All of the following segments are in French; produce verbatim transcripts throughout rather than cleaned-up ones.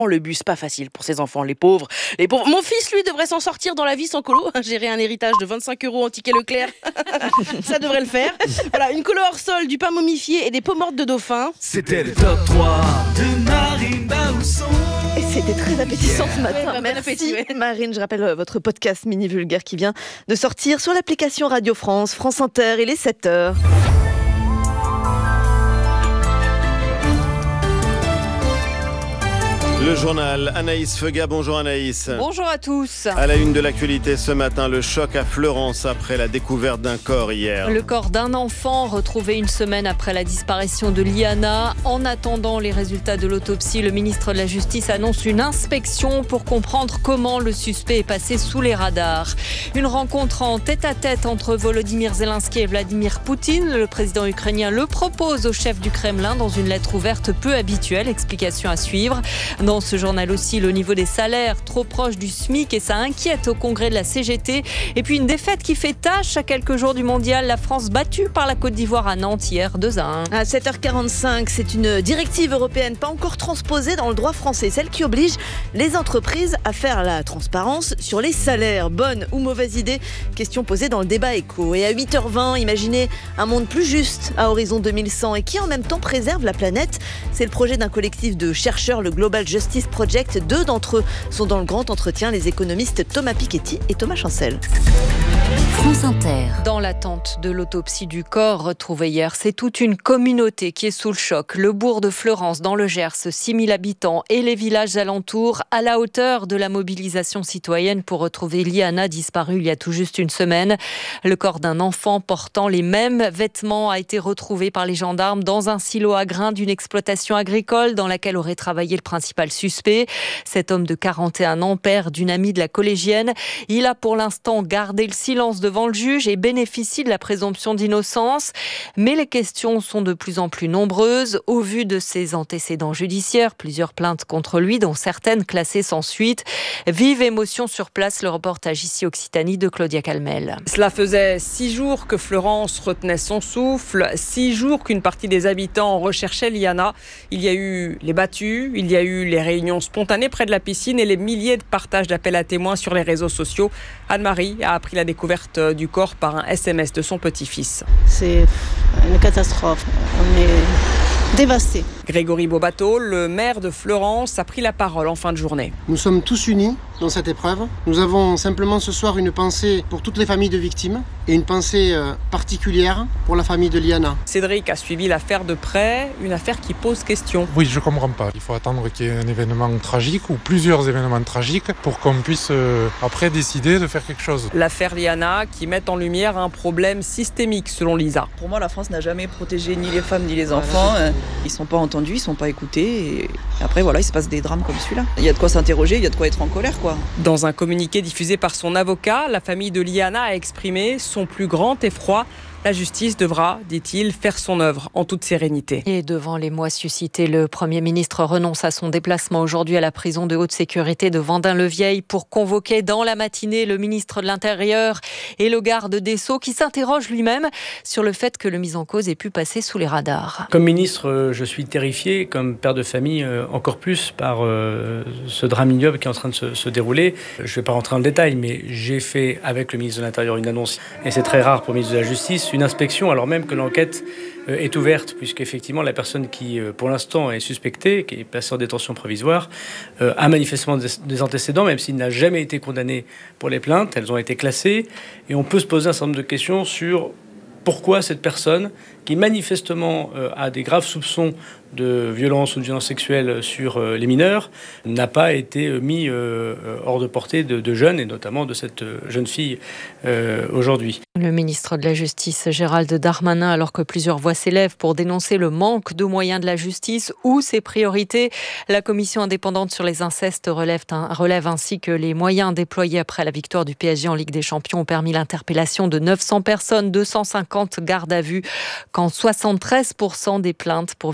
Le bus, pas facile pour ces enfants, les pauvres. Les pauvres. Mon fils, lui, devrait s'en sortir dans la vie sans colo. Gérer un héritage de vingt-cinq euros en ticket Leclerc, ça devrait le faire. Voilà, une colo hors sol, du pain momifié et des peaux mortes de dauphin. C'était le top trois de Marine Baousson. Et c'était très appétissant ce matin. Ouais, bah, bon Merci appétit, ouais. Marine, je rappelle euh, votre podcast Mini Vulgaire qui vient de sortir sur l'application Radio France, France Inter, il est sept heures. Le journal, Anaïs Feuga. Bonjour Anaïs. Bonjour à tous. À la une de l'actualité ce matin, le choc à Fleurance après la découverte d'un corps hier. Le corps d'un enfant retrouvé une semaine après la disparition de Liana. En attendant les résultats de l'autopsie, le ministre de la Justice annonce une inspection pour comprendre comment le suspect est passé sous les radars. Une rencontre en tête-à-tête entre Volodymyr Zelensky et Vladimir Poutine. Le président ukrainien le propose au chef du Kremlin dans une lettre ouverte peu habituelle. Explication à suivre. Dans ce journal aussi, le niveau des salaires trop proche du SMIC et ça inquiète au congrès de la C G T. Et puis une défaite qui fait tâche à quelques jours du mondial. La France battue par la Côte d'Ivoire à Nantes hier, deux à un. À sept heures quarante-cinq, c'est une directive européenne pas encore transposée dans le droit français, celle qui oblige les entreprises à faire la transparence sur les salaires. Bonne ou mauvaise idée? Question posée dans le débat éco. Et à huit heures vingt, imaginez un monde plus juste à horizon deux mille cent et qui en même temps préserve la planète. C'est le projet d'un collectif de chercheurs, le Global Justice Project. Deux d'entre eux sont dans le grand entretien, les économistes Thomas Piketty et Thomas Chancel. France Inter. Dans l'attente de l'autopsie du corps retrouvé hier, c'est toute une communauté qui est sous le choc. Le bourg de Fleurance, dans le Gers, six mille habitants et les villages alentours, à la hauteur de la mobilisation citoyenne pour retrouver Liana, disparue il y a tout juste une semaine. Le corps d'un enfant portant les mêmes vêtements a été retrouvé par les gendarmes dans un silo à grains d'une exploitation agricole dans laquelle aurait travaillé le principal suspect. Cet homme de quarante et un ans, père d'une amie de la collégienne, il a pour l'instant gardé le silence devant le juge et bénéficie de la présomption d'innocence. Mais les questions sont de plus en plus nombreuses. Au vu de ses antécédents judiciaires, plusieurs plaintes contre lui, dont certaines classées sans suite. Vive émotion sur place, le reportage ici Occitanie de Claudia Calmel. Cela faisait six jours que Fleurance retenait son souffle, six jours qu'une partie des habitants recherchait Liana. Il y a eu les battues, il y a eu les réunions spontanées près de la piscine et les milliers de partages d'appels à témoins sur les réseaux sociaux. Anne-Marie a appris la découverte du corps par un S M S de son petit-fils. C'est une catastrophe. On est dévastés. Grégory Bobato, le maire de Fleurance, a pris la parole en fin de journée. Nous sommes tous unis dans cette épreuve. Nous avons simplement ce soir une pensée pour toutes les familles de victimes et une pensée particulière pour la famille de Liana. Cédric a suivi l'affaire de près, une affaire qui pose question. Oui, je ne comprends pas. Il faut attendre qu'il y ait un événement tragique ou plusieurs événements tragiques pour qu'on puisse euh, après décider de faire quelque chose. L'affaire Liana qui met en lumière un problème systémique selon Lisa. Pour moi, la France n'a jamais protégé ni les femmes ni les enfants. Ils ne sont pas entendus, ils ne sont pas écoutés. Et après, voilà, il se passe des drames comme celui-là. Il y a de quoi s'interroger, il y a de quoi être en colère, quoi. Dans un communiqué diffusé par son avocat, la famille de Liana a exprimé son plus grand effroi. La justice devra, dit-il, faire son œuvre en toute sérénité. Et devant les mois suscités, le Premier ministre renonce à son déplacement aujourd'hui à la prison de haute sécurité de Vendin-le-Vieil pour convoquer dans la matinée le ministre de l'Intérieur et le garde des Sceaux qui s'interroge lui-même sur le fait que le mis en cause ait pu passer sous les radars. Comme ministre, je suis terrifié, comme père de famille encore plus par ce drame ignoble qui est en train de se, se dérouler. Je ne vais pas rentrer dans le détail, mais j'ai fait avec le ministre de l'Intérieur une annonce, et c'est très rare pour le ministre de la Justice, une inspection, alors même que l'enquête euh, est ouverte, puisqu'effectivement la personne qui, euh, pour l'instant, est suspectée, qui est placée en détention provisoire, euh, a manifestement des, des antécédents, même s'il n'a jamais été condamné pour les plaintes. Elles ont été classées, et on peut se poser un certain nombre de questions sur pourquoi cette personne, qui manifestement euh, a des graves soupçons de violence ou de violence sexuelle sur euh, les mineurs, n'a pas été euh, mis euh, hors de portée de, de jeunes, et notamment de cette euh, jeune fille euh, aujourd'hui. Le ministre de la Justice, Gérald Darmanin, alors que plusieurs voix s'élèvent pour dénoncer le manque de moyens de la justice ou ses priorités, la commission indépendante sur les incestes relève, relève ainsi que les moyens déployés après la victoire du P S G en Ligue des Champions ont permis l'interpellation de neuf cents personnes, deux cent cinquante gardes à vue, quand soixante-treize pour cent des plaintes pour violences sexuelles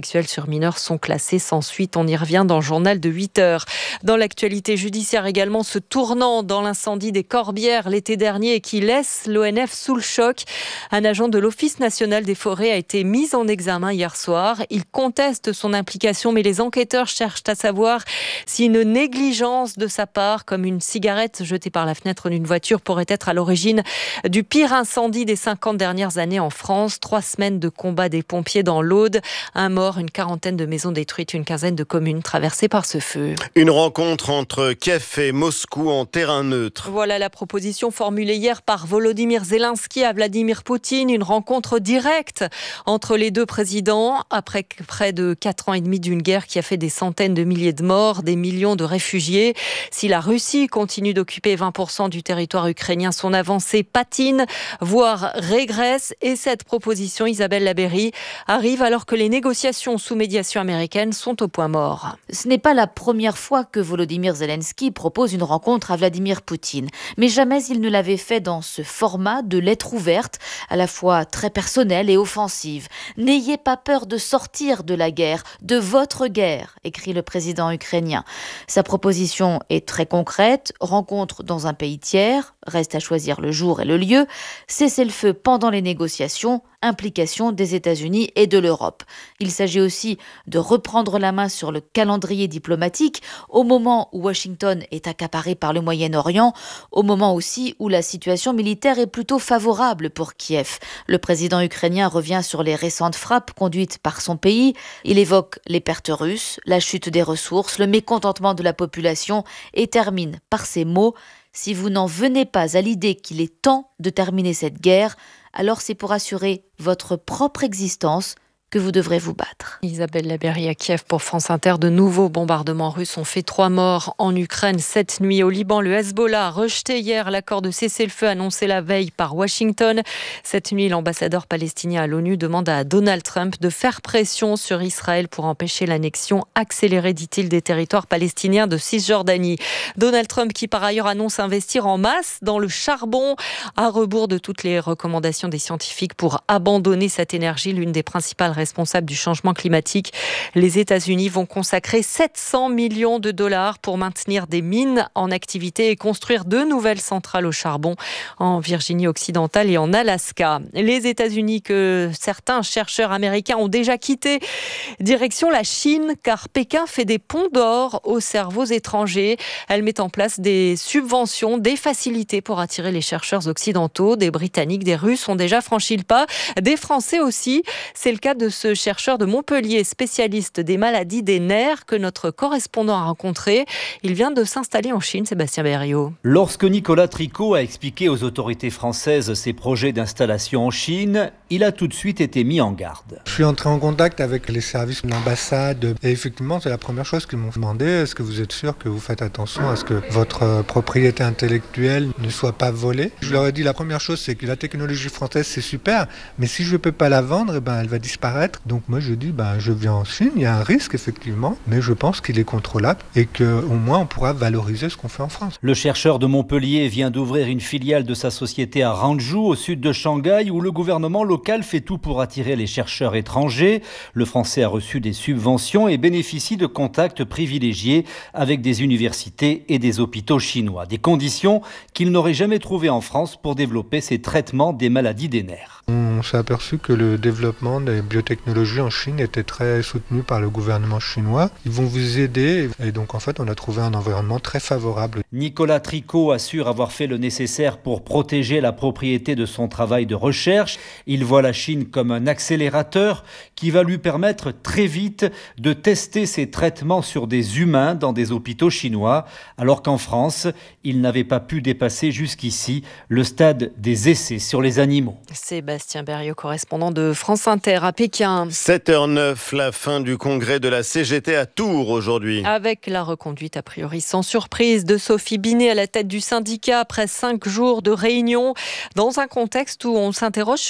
sexuels sur mineurs sont classés sans suite. On y revient dans le journal de huit heures. Dans l'actualité judiciaire également, ce tournant dans l'incendie des Corbières l'été dernier qui laisse l'O N F sous le choc. Un agent de l'Office national des forêts a été mis en examen hier soir. Il conteste son implication, mais les enquêteurs cherchent à savoir si une négligence de sa part, comme une cigarette jetée par la fenêtre d'une voiture, pourrait être à l'origine du pire incendie des cinquante dernières années en France. Trois semaines de combat des pompiers dans l'Aude. Un mort, une quarantaine de maisons détruites, une quinzaine de communes traversées par ce feu. Une rencontre entre Kiev et Moscou en terrain neutre. Voilà la proposition formulée hier par Volodymyr Zelensky à Vladimir Poutine. Une rencontre directe entre les deux présidents après près de quatre ans et demi d'une guerre qui a fait des centaines de milliers de morts, des millions de réfugiés. Si la Russie continue d'occuper vingt pour cent du territoire ukrainien, son avancée patine, voire régresse. Et cette proposition, Isabelle Labeyrie, arrive alors que les négociations sous médiation américaine sont au point mort. Ce n'est pas la première fois que Volodymyr Zelensky propose une rencontre à Vladimir Poutine. Mais jamais il ne l'avait fait dans ce format de lettre ouverte, à la fois très personnelle et offensive. « N'ayez pas peur de sortir de la guerre, de votre guerre », écrit le président ukrainien. Sa proposition est très concrète, rencontre dans un pays tiers, reste à choisir le jour et le lieu, cessez-le-feu pendant les négociations, implication des États-Unis et de l'Europe. Il s'agit aussi de reprendre la main sur le calendrier diplomatique au moment où Washington est accaparé par le Moyen-Orient, au moment aussi où la situation militaire est plutôt favorable pour Kiev. Le président ukrainien revient sur les récentes frappes conduites par son pays. Il évoque les pertes russes, la chute des ressources, le mécontentement de la population et termine par ces mots « Si vous n'en venez pas à l'idée qu'il est temps de terminer cette guerre, alors c'est pour assurer votre propre existence que vous devrez vous battre. » Isabelle Labeyrie à Kiev pour France Inter. De nouveaux bombardements russes ont fait trois morts en Ukraine cette nuit. Au Liban, le Hezbollah a rejeté hier l'accord de cessez-le-feu annoncé la veille par Washington. Cette nuit, l'ambassadeur palestinien à l'ONU demande à Donald Trump de faire pression sur Israël pour empêcher l'annexion accélérée, dit-il, des territoires palestiniens de Cisjordanie. Donald Trump qui par ailleurs annonce investir en masse dans le charbon, à rebours de toutes les recommandations des scientifiques pour abandonner cette énergie, l'une des principales responsables du changement climatique. Les États-Unis vont consacrer sept cents millions de dollars pour maintenir des mines en activité et construire deux nouvelles centrales au charbon en Virginie occidentale et en Alaska. Les États-Unis que certains chercheurs américains ont déjà quitté, direction la Chine, car Pékin fait des ponts d'or aux cerveaux étrangers. Elle met en place des subventions, des facilités pour attirer les chercheurs occidentaux. Des Britanniques, des Russes ont déjà franchi le pas, des Français aussi. C'est le cas de ce chercheur de Montpellier, spécialiste des maladies des nerfs, que notre correspondant a rencontré. Il vient de s'installer en Chine, Sébastien Berriot. Lorsque Nicolas Tricot a expliqué aux autorités françaises ses projets d'installation en Chine, il a tout de suite été mis en garde. Je suis entré en contact avec les services de l'ambassade et effectivement, c'est la première chose qu'ils m'ont demandé. Est-ce que vous êtes sûr que vous faites attention à ce que votre propriété intellectuelle ne soit pas volée? Je leur ai dit la première chose, c'est que la technologie française, c'est super, mais si je ne peux pas la vendre, eh ben, elle va disparaître. Donc moi je dis, ben, je viens en Chine, il y a un risque effectivement, mais je pense qu'il est contrôlable et qu'au moins on pourra valoriser ce qu'on fait en France. Le chercheur de Montpellier vient d'ouvrir une filiale de sa société à Hangzhou, au sud de Shanghai, où le gouvernement local fait tout pour attirer les chercheurs étrangers. Le Français a reçu des subventions et bénéficie de contacts privilégiés avec des universités et des hôpitaux chinois. Des conditions qu'il n'aurait jamais trouvées en France pour développer ses traitements des maladies des nerfs. On s'est aperçu que le développement des biotechnologies en Chine était très soutenu par le gouvernement chinois. Ils vont vous aider et donc en fait on a trouvé un environnement très favorable. Nicolas Tricot assure avoir fait le nécessaire pour protéger la propriété de son travail de recherche. Il voit la Chine comme un accélérateur qui va lui permettre très vite de tester ses traitements sur des humains dans des hôpitaux chinois, alors qu'en France, il n'avait pas pu dépasser jusqu'ici le stade des essais sur les animaux. Sébastien Berriot, correspondant de France Inter à Pékin. sept heures neuf, la fin du congrès de la C G T à Tours aujourd'hui. Avec la reconduite a priori sans surprise de Sophie Binet à la tête du syndicat après cinq jours de réunion, dans un contexte où on s'interroge sur le pouvoir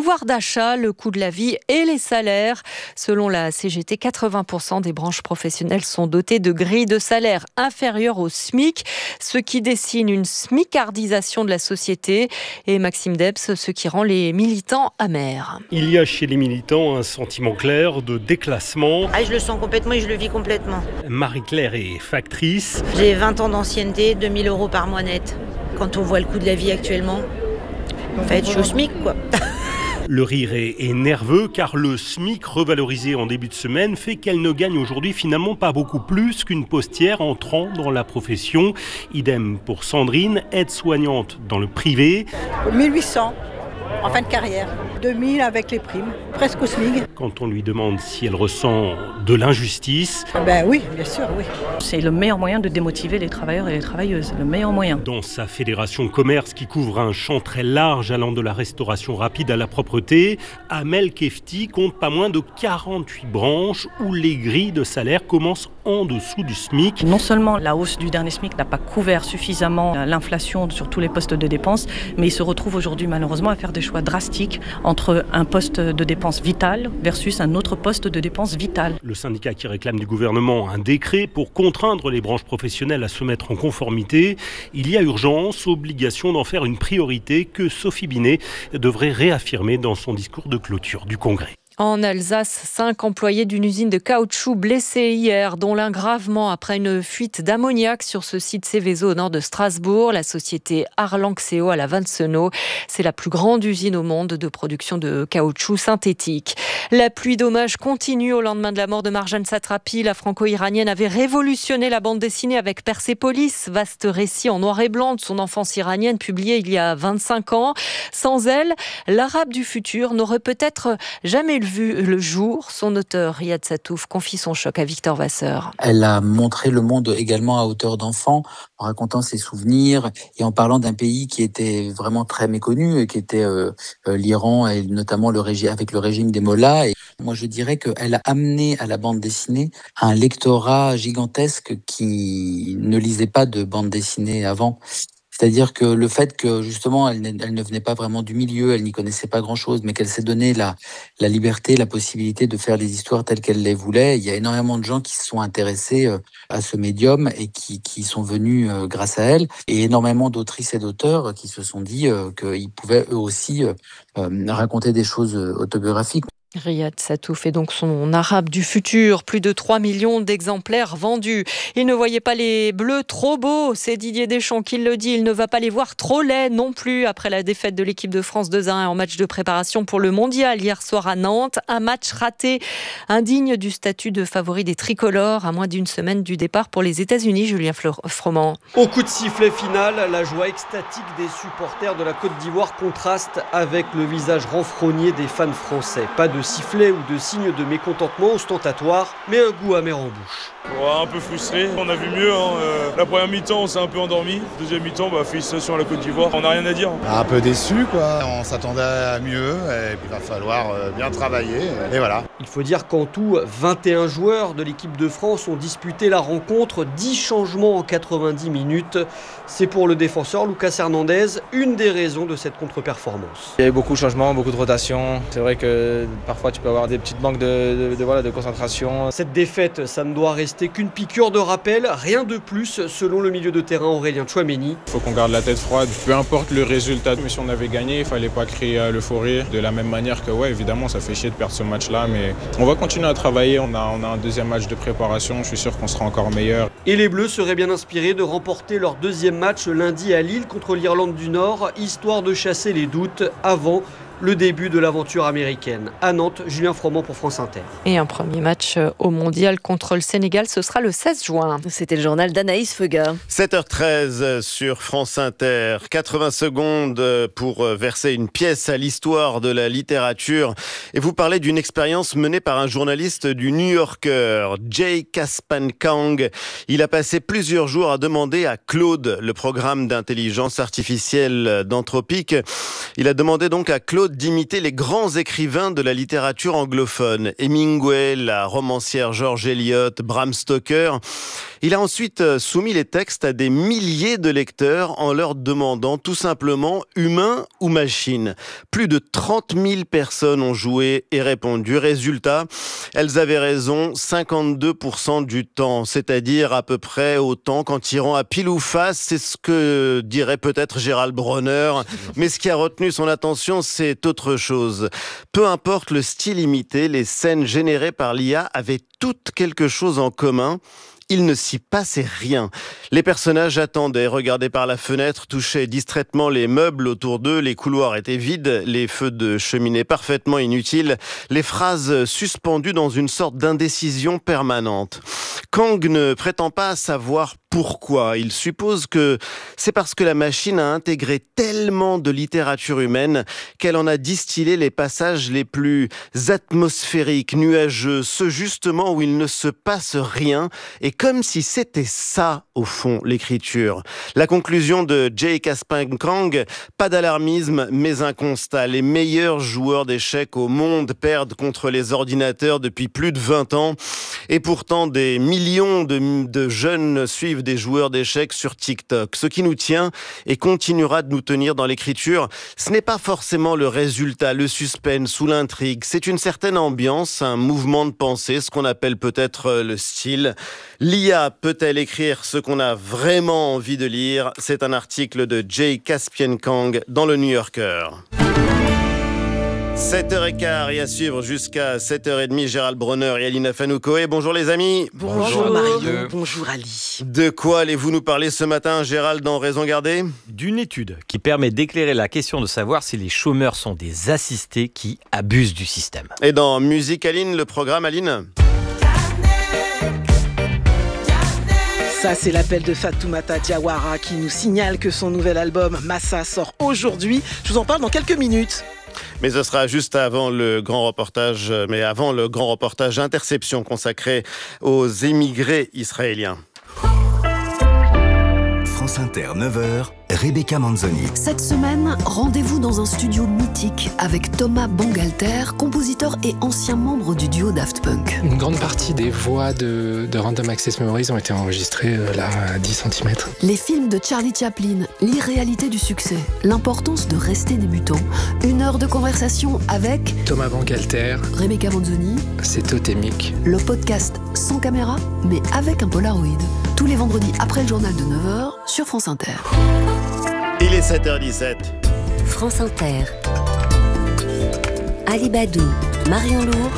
pouvoir d'achat, le coût de la vie et les salaires. Selon la C G T, quatre-vingts pour cent des branches professionnelles sont dotées de grilles de salaire inférieures au SMIC, ce qui dessine une smicardisation de la société. Et Maxime Debs, ce qui rend les militants amers. Il y a chez les militants un sentiment clair de déclassement. Ah, je le sens complètement et je le vis complètement. Marie-Claire est factrice. J'ai vingt ans d'ancienneté, deux mille euros par mois net. Quand on voit le coût de la vie actuellement, en fait, je suis au SMIC, quoi. Le rire est, est nerveux car le SMIC revalorisé en début de semaine fait qu'elle ne gagne aujourd'hui finalement pas beaucoup plus qu'une postière entrant dans la profession. Idem pour Sandrine, aide-soignante dans le privé. mille huit cents en fin de carrière, deux mille avec les primes, presque au SMIC. Quand on lui demande si elle ressent de l'injustice... Ben oui, bien sûr, oui. C'est le meilleur moyen de démotiver les travailleurs et les travailleuses, le meilleur moyen. Dans sa fédération commerce qui couvre un champ très large allant de la restauration rapide à la propreté, Amel Kefti compte pas moins de quarante-huit branches où les grilles de salaire commencent en dessous du SMIC. Non seulement la hausse du dernier SMIC n'a pas couvert suffisamment l'inflation sur tous les postes de dépenses, mais il se retrouve aujourd'hui malheureusement à faire des choix drastiques entre un poste de dépenses vital versus un autre poste de dépenses vital. Le syndicat qui réclame du gouvernement un décret pour contraindre les branches professionnelles à se mettre en conformité. Il y a urgence, obligation d'en faire une priorité que Sophie Binet devrait réaffirmer dans son discours de clôture du Congrès. En Alsace, cinq employés d'une usine de caoutchouc blessés hier, dont l'un gravement après une fuite d'ammoniac sur ce site Céveso au nord de Strasbourg. La société Arlanxeo à la Vansenau, c'est la plus grande usine au monde de production de caoutchouc synthétique. La pluie d'hommages continue au lendemain de la mort de Marjane Satrapi. La franco-iranienne avait révolutionné la bande dessinée avec Persépolis, vaste récit en noir et blanc de son enfance iranienne publié il y a vingt-cinq ans. Sans elle, l'arabe du futur n'aurait peut-être jamais vu le jour. Son auteur, Riyad Satouf, confie son choc à Victor Vasseur. Elle a montré le monde également à hauteur d'enfant, en racontant ses souvenirs et en parlant d'un pays qui était vraiment très méconnu, qui était euh, l'Iran et notamment le régime, avec le régime des mollahs. Et moi, je dirais qu'elle a amené à la bande dessinée un lectorat gigantesque qui ne lisait pas de bande dessinée avant. C'est-à-dire que le fait que, justement, elle, elle ne venait pas vraiment du milieu, elle n'y connaissait pas grand-chose, mais qu'elle s'est donné la, la liberté, la possibilité de faire les histoires telles qu'elle les voulait. Il y a énormément de gens qui se sont intéressés à ce médium et qui, qui sont venus grâce à elle. Et énormément d'autrices et d'auteurs qui se sont dit qu'ils pouvaient eux aussi raconter des choses autobiographiques. Riyad Satouf est donc son arabe du futur. Plus de trois millions d'exemplaires vendus. Il ne voyait pas les bleus trop beaux. C'est Didier Deschamps qui le dit. Il ne va pas les voir trop laids non plus après la défaite de l'équipe de France deux à un en match de préparation pour le mondial hier soir à Nantes. Un match raté, indigne du statut de favori des tricolores à moins d'une semaine du départ pour les États-Unis. Julien Froment. Au coup de sifflet final, la joie extatique des supporters de la Côte d'Ivoire contraste avec le visage renfrogné des fans français. Pas de sifflet ou de signes de mécontentement ostentatoire, mais un goût amer en bouche. Ouais, un peu frustré, on a vu mieux. Hein. Euh, la première mi-temps, on s'est un peu endormi. Deuxième mi-temps, bah, félicitations à la Côte d'Ivoire. On n'a rien à dire. Un peu déçu, quoi. On s'attendait à mieux et puis il va falloir euh, bien travailler. Et voilà. Il faut dire qu'en tout, vingt et un joueurs de l'équipe de France ont disputé la rencontre. dix changements en quatre-vingt-dix minutes. C'est pour le défenseur Lucas Hernandez une des raisons de cette contre-performance. Il y a eu beaucoup de changements, beaucoup de rotations. C'est vrai que parfois tu peux avoir des petites manques de, de, de, voilà, de concentration. Cette défaite, ça ne doit rester qu'une piqûre de rappel, rien de plus selon le milieu de terrain Aurélien Tchouaméni. Il faut qu'on garde la tête froide, peu importe le résultat. Mais si on avait gagné, il ne fallait pas crier l'euphorie. De la même manière que, ouais, évidemment, ça fait chier de perdre ce match-là, mais on va continuer à travailler. On a, on a un deuxième match de préparation, je suis sûr qu'on sera encore meilleur. Et les Bleus seraient bien inspirés de remporter leur deuxième match lundi à Lille contre l'Irlande du Nord, histoire de chasser les doutes avant le début de l'aventure américaine. À Nantes, Julien Froment pour France Inter. Et un premier match au mondial contre le Sénégal, ce sera le seize juin. C'était le journal d'Anaïs Feuga. sept heures treize sur France Inter. quatre-vingts secondes pour verser une pièce à l'histoire de la littérature. Et vous parlez d'une expérience menée par un journaliste du New Yorker, Jay Kaspankang. Il a passé plusieurs jours à demander à Claude, le programme d'intelligence artificielle d'Anthropic. Il a demandé donc à Claude mode d'imiter les grands écrivains de la littérature anglophone. Hemingway, la romancière George Eliot, Bram Stoker. Il a ensuite soumis les textes à des milliers de lecteurs en leur demandant tout simplement humain ou machine. Plus de trente mille personnes ont joué et répondu. Résultat, elles avaient raison cinquante-deux pour cent du temps, c'est-à-dire à peu près autant qu'en tirant à pile ou face. C'est ce que dirait peut-être Gérald Bronner. Mais ce qui a retenu son attention, c'est autre chose. Peu importe le style imité, les scènes générées par l'I A avaient toutes quelque chose en commun. Il ne s'y passait rien. Les personnages attendaient, regardaient par la fenêtre, touchaient distraitement les meubles autour d'eux, les couloirs étaient vides, les feux de cheminée parfaitement inutiles, les phrases suspendues dans une sorte d'indécision permanente. Kang ne prétend pas savoir pourquoi. Il suppose que c'est parce que la machine a intégré tellement de littérature humaine qu'elle en a distillé les passages les plus atmosphériques, nuageux, ceux justement où il ne se passe rien, et comme si c'était ça, au fond, l'écriture. La conclusion de J. Kang, pas d'alarmisme, mais un constat. Les meilleurs joueurs d'échecs au monde perdent contre les ordinateurs depuis plus de vingt ans, et pourtant des millions de, de jeunes suivent des joueurs d'échecs sur TikTok. Ce qui nous tient et continuera de nous tenir dans l'écriture, ce n'est pas forcément le résultat, le suspense ou l'intrigue. C'est une certaine ambiance, un mouvement de pensée, ce qu'on appelle peut-être le style. L'I A peut-elle écrire ce qu'on a vraiment envie de lire? C'est un article de J. Kang dans le New Yorker. sept heures quinze et à suivre jusqu'à sept heures trente, Gérald Bronner et Alina Fanoukoé. Bonjour les amis. Bonjour, bonjour Mario, bonjour Ali. De quoi allez-vous nous parler ce matin, Gérald, dans Raison Gardée? D'une étude qui permet d'éclairer la question de savoir si les chômeurs sont des assistés qui abusent du système. Et dans Musique Aline, le programme Aline? Ça, c'est l'appel de Fatoumata Diawara qui nous signale que son nouvel album Massa sort aujourd'hui. Je vous en parle dans quelques minutes. Mais ce sera juste avant le grand reportage, mais avant le grand reportage Interception consacré aux émigrés israéliens. France Inter, neuf heures, Rebecca Manzoni. Cette semaine, rendez-vous dans un studio mythique avec Thomas Bangalter, compositeur et ancien membre du duo Daft Punk. Une grande partie des voix de, de Random Access Memories ont été enregistrées euh, là à dix centimètres. Les films de Charlie Chaplin, l'irréalité du succès, l'importance de rester débutant. Une heure de conversation avec Thomas Bangalter, Rebecca Manzoni, c'est totémique. Le podcast sans caméra, mais avec un Polaroid. Tous les vendredis après le journal de neuf heures sur France Inter. Il est sept heures dix-sept. France Inter. Ali Badou, Marion Lourd.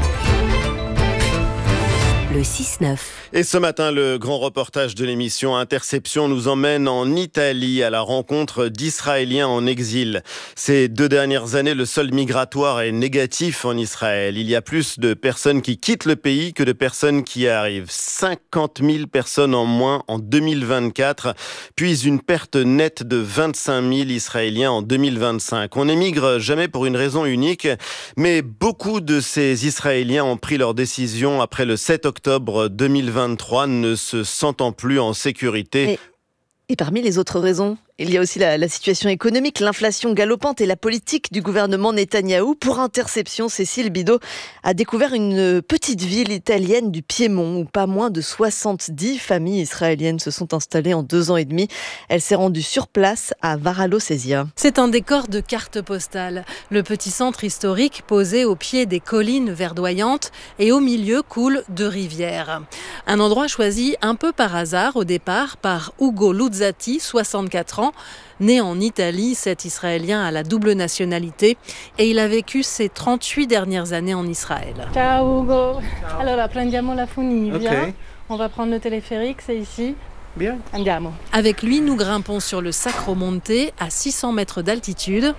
Le six neuf. Et ce matin, le grand reportage de l'émission Interception nous emmène en Italie à la rencontre d'Israéliens en exil. Ces deux dernières années, le solde migratoire est négatif en Israël. Il y a plus de personnes qui quittent le pays que de personnes qui arrivent. cinquante mille personnes en moins en deux mille vingt-quatre, puis une perte nette de vingt-cinq mille Israéliens en deux mille vingt-cinq. On n'émigre jamais pour une raison unique, mais beaucoup de ces Israéliens ont pris leur décision après le sept octobre deux mille vingt-trois, ne se sentant plus en sécurité. Et, et parmi les autres raisons, il y a aussi la, la situation économique, l'inflation galopante et la politique du gouvernement Netanyahou. Pour Interception, Cécile Bidot a découvert une petite ville italienne du Piémont où pas moins de soixante-dix familles israéliennes se sont installées en deux ans et demi. Elle s'est rendue sur place à Varallo Sesia. C'est un décor de carte postale. Le petit centre historique posé au pied des collines verdoyantes et au milieu coulent deux rivières. Un endroit choisi un peu par hasard au départ par Ugo Luzzati, soixante-quatre ans. Né en Italie, cet Israélien a la double nationalité et il a vécu ses trente-huit dernières années en Israël. Ciao Ugo. Ciao. Allora prendiamo la funivia. Okay. On va prendre le téléphérique, c'est ici. Bien. Andiamo. Avec lui, nous grimpons sur le Sacro Monte à six cents mètres d'altitude.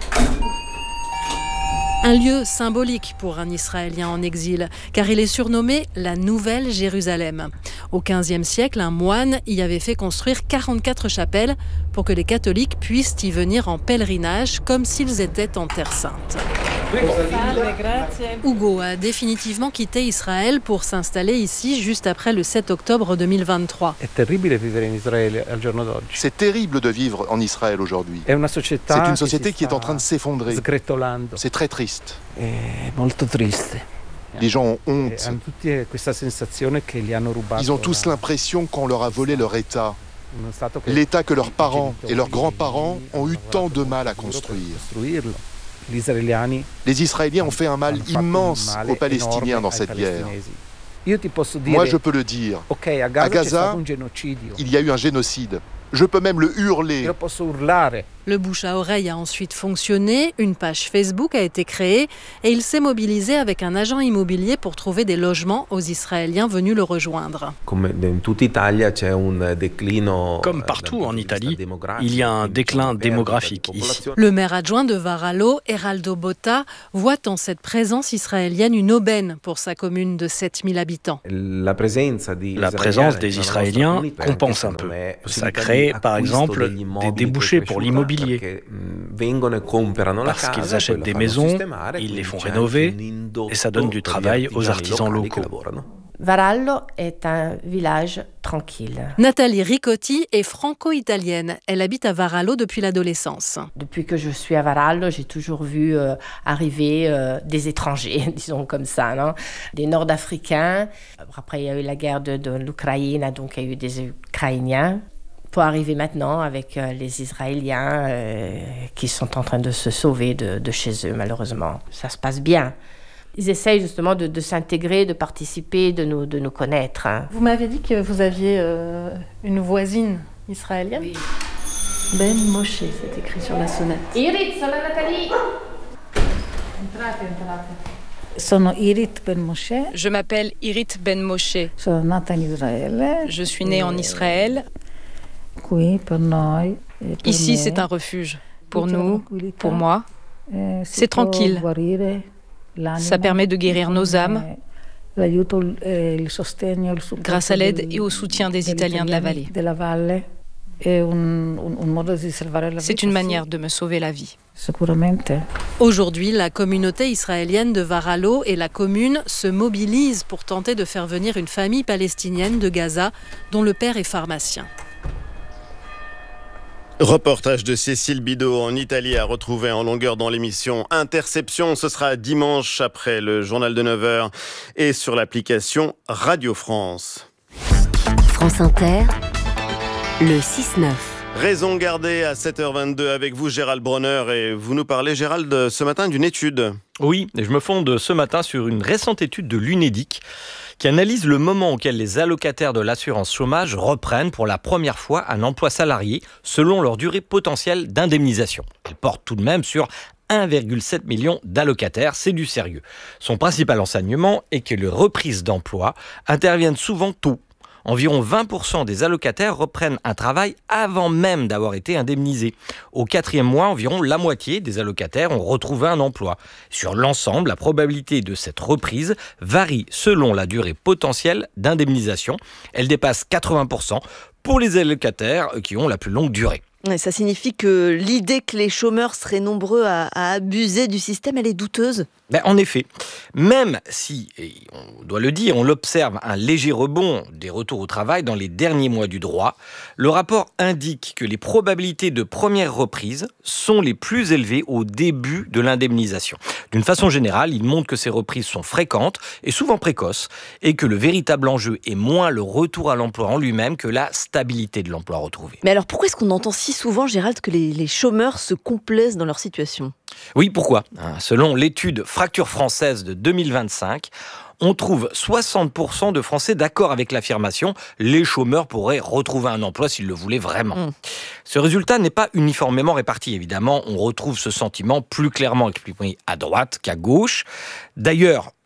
Un lieu symbolique pour un Israélien en exil, car il est surnommé la Nouvelle Jérusalem. Au quinzième siècle, un moine y avait fait construire quarante-quatre chapelles pour que les catholiques puissent y venir en pèlerinage comme s'ils étaient en Terre Sainte. Hugo a définitivement quitté Israël pour s'installer ici juste après le sept octobre deux mille vingt-trois. C'est terrible de vivre en Israël aujourd'hui. C'est une société qui est en train de s'effondrer. C'est très triste. Les gens ont honte. Ils ont tous l'impression qu'on leur a volé leur État. L'État que leurs parents et leurs grands-parents ont eu tant de mal à construire. Les Israéliens ont fait un mal immense aux Palestiniens dans cette guerre. Moi, je peux le dire. À Gaza, il y a eu un génocide. Je peux même le hurler. Le bouche à oreille a ensuite fonctionné, une page Facebook a été créée et il s'est mobilisé avec un agent immobilier pour trouver des logements aux Israéliens venus le rejoindre. Comme partout en Italie, il y a un déclin démographique ici. Le maire adjoint de Varallo, Eraldo Botta, voit en cette présence israélienne une aubaine pour sa commune de sept mille habitants. La présence des Israéliens compense un peu. Ça crée, par exemple, des débouchés pour l'immobilier. Parce qu'ils achètent des maisons, ils les font rénover et ça donne du travail aux artisans locaux. Varallo est un village tranquille. Nathalie Ricotti est franco-italienne. Elle habite à Varallo depuis l'adolescence. Depuis que je suis à Varallo, j'ai toujours vu euh, arriver euh, des étrangers, disons comme ça, non? Des Nord-Africains. Après, il y a eu la guerre de, de l'Ukraine, donc il y a eu des Ukrainiens. Pour arriver maintenant avec euh, les Israéliens euh, qui sont en train de se sauver de, de chez eux, malheureusement. Ça se passe bien. Ils essayent justement de, de s'intégrer, de participer, de nous, de nous connaître. Hein. Vous m'avez dit que vous aviez euh, une voisine israélienne. Oui. Ben Moshe, c'est écrit sur la sonnette. Irit, sono Nathalie. Entrate, entrate. Sono Irit Ben Moshe. Je m'appelle Irit Ben Moshe. Sono nata in Israele. Je suis née en Israël. Qui, per noi, per Ici, me, c'est un refuge. Pour nous, pour moi, c'est tranquille. Ça permet de guérir nos âmes grâce à l'aide et au soutien des Italiens de la vallée. C'est une manière de me sauver la vie. Aujourd'hui, la communauté israélienne de Varallo et la commune se mobilisent pour tenter de faire venir une famille palestinienne de Gaza dont le père est pharmacien. Reportage de Cécile Bidot en Italie à retrouver en longueur dans l'émission Interception. Ce sera dimanche après le journal de neuf heures et sur l'application Radio France. France Inter, le six neuf. Raison gardée à sept heures vingt-deux avec vous Gérald Bronner et vous nous parlez Gérald ce matin d'une étude. Oui, je me fonde ce matin sur une récente étude de l'UNEDIC qui analyse le moment auquel les allocataires de l'assurance chômage reprennent pour la première fois un emploi salarié selon leur durée potentielle d'indemnisation. Elle porte tout de même sur un virgule sept million d'allocataires, c'est du sérieux. Son principal enseignement est que les reprises d'emploi interviennent souvent tôt. Environ vingt pour cent des allocataires reprennent un travail avant même d'avoir été indemnisés. Au quatrième mois, environ la moitié des allocataires ont retrouvé un emploi. Sur l'ensemble, la probabilité de cette reprise varie selon la durée potentielle d'indemnisation. Elle dépasse quatre-vingts pour cent pour les allocataires qui ont la plus longue durée. Ça signifie que l'idée que les chômeurs seraient nombreux à, à abuser du système, elle est douteuse. Ben, en effet, même si, et on doit le dire, on l'observe un léger rebond des retours au travail dans les derniers mois du droit, le rapport indique que les probabilités de première reprise sont les plus élevées au début de l'indemnisation. D'une façon générale, il montre que ces reprises sont fréquentes et souvent précoces et que le véritable enjeu est moins le retour à l'emploi en lui-même que la stabilité de l'emploi retrouvé. Mais alors pourquoi est-ce qu'on entend si souvent, Gérald, que les, les chômeurs se complaisent dans leur situation ? Oui, pourquoi ? Selon l'étude Fracture française de deux mille vingt-cinq, on trouve soixante pour cent de Français d'accord avec l'affirmation « les chômeurs pourraient retrouver un emploi s'ils le voulaient vraiment mmh. ». Ce résultat n'est pas uniformément réparti. Évidemment, on retrouve ce sentiment plus clairement exprimé à droite qu'à gauche. D'ailleurs,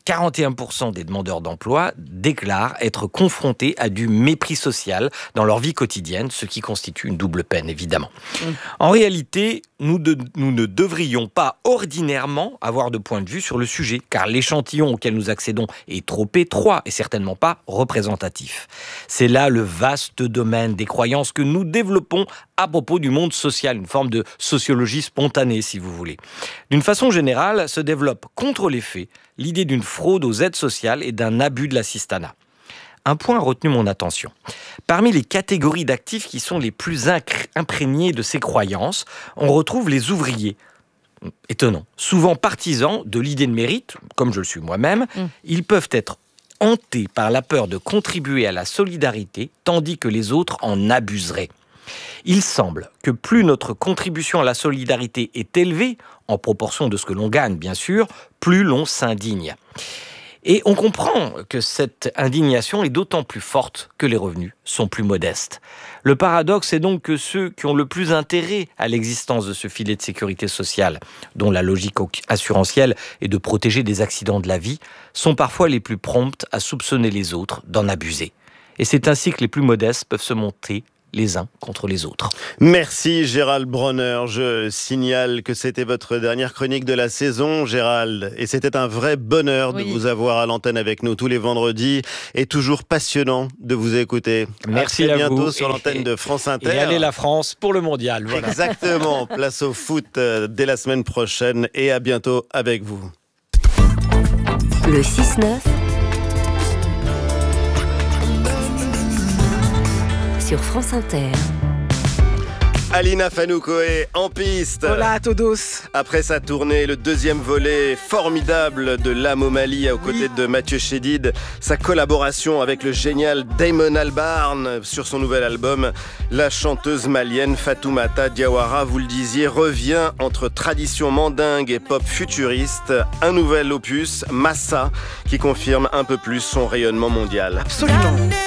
quarante et un pour cent des demandeurs d'emploi déclarent être confrontés à du mépris social dans leur vie quotidienne, ce qui constitue une double peine, évidemment. Mmh. En réalité, nous, de, nous ne devrions pas ordinairement avoir de point de vue sur le sujet, car l'échantillon auquel nous accédons est trop étroit et certainement pas représentatif. C'est là le vaste domaine des croyances que nous développons à propos du monde social, une forme de sociologie spontanée, si vous voulez. D'une façon générale, se développe contre les faits l'idée d'une fraude aux aides sociales et d'un abus de l'assistanat. Un point a retenu mon attention. Parmi les catégories d'actifs qui sont les plus imprégnées de ces croyances, on retrouve les ouvriers. Étonnant. Souvent partisans de l'idée de mérite, comme je le suis moi-même, mmh. ils peuvent être hantés par la peur de contribuer à la solidarité, tandis que les autres en abuseraient. Il semble que plus notre contribution à la solidarité est élevée, en proportion de ce que l'on gagne, bien sûr, plus l'on s'indigne. Et on comprend que cette indignation est d'autant plus forte que les revenus sont plus modestes. Le paradoxe est donc que ceux qui ont le plus intérêt à l'existence de ce filet de sécurité sociale, dont la logique assurantielle est de protéger des accidents de la vie, sont parfois les plus promptes à soupçonner les autres d'en abuser. Et c'est ainsi que les plus modestes peuvent se monter les uns contre les autres. Merci Gérald Bronner. Je signale que c'était votre dernière chronique de la saison, Gérald. Et c'était un vrai bonheur oui. de vous avoir à l'antenne avec nous tous les vendredis. Et toujours passionnant de vous écouter. Merci à, très à bientôt vous. sur l'antenne et, de France Inter. Et allez la France pour le mondial. Voilà. Exactement. Place au foot dès la semaine prochaine. Et à bientôt avec vous. Le six neuf sur France Inter. Alina Fanoukoé en piste. Hola a todos. Après sa tournée, le deuxième volet formidable de L'âme au Mali aux côtés oui. de Mathieu Chédid, sa collaboration avec le génial Damon Albarn sur son nouvel album, la chanteuse malienne Fatoumata Diawara, vous le disiez, revient entre tradition mandingue et pop futuriste. Un nouvel opus, Massa, qui confirme un peu plus son rayonnement mondial. Absolument.